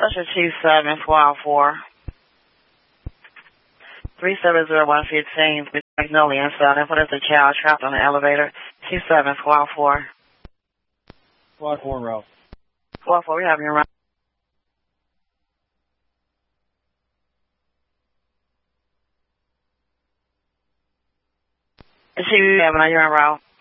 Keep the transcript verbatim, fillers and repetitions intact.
Special Chief seven four four. three seven zero one fifteen, Magnolia Southern. What is the child trapped on the elevator? Chief seven four four. four four route. four four, we have you around. Chief seven, are you en route?